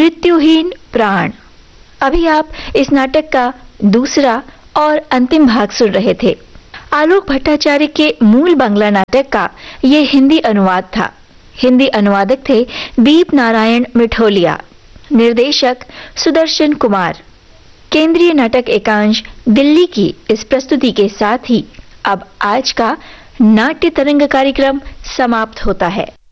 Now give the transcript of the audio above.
मृत्युहीन प्राण। अभी आप इस नाटक का दूसरा और अंतिम भाग सुन रहे थे। आलोक भट्टाचार्य के मूल बांग्ला नाटक का ये हिंदी अनुवाद था। हिंदी अनुवादक थे दीप नारायण मिठोलिया, निर्देशक सुदर्शन कुमार। केंद्रीय नाटक एकांश दिल्ली की इस प्रस्तुति के साथ ही अब आज का नाट्य तरंग कार्यक्रम समाप्त होता है।